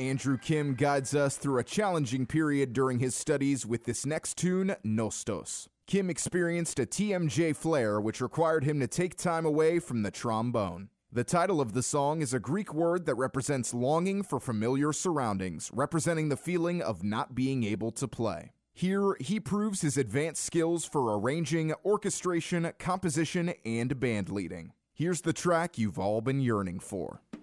Andrew Kim guides us through a challenging period during his studies with this next tune, Nostos. Kim experienced a TMJ flare, which required him to take time away from the trombone. The title of the song is a Greek word that represents longing for familiar surroundings, representing the feeling of not being able to play. Here, he proves his advanced skills for arranging, orchestration, composition, and band leading. Here's the track you've all been yearning for.